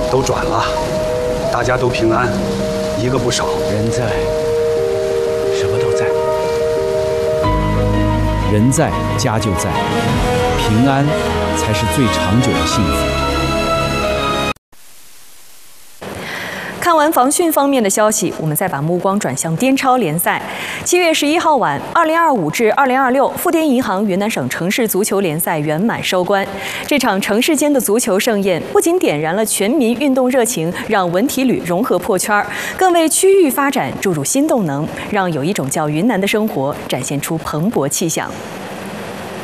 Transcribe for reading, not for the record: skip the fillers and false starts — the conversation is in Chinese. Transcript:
都转了，大家都平安，一个不少。 人在，什么都在。 人在，家就在，平安才是最长久的幸福。 看完防汛方面的消息，我们再把目光转向滇超联赛。7月11号晚，2025至2026富滇银行云南省城市足球联赛圆满收官。这场城市间的足球盛宴，不仅点燃了全民运动热情，让文体旅融合破圈，更为区域发展注入新动能，让有一种叫云南的生活展现出蓬勃气象。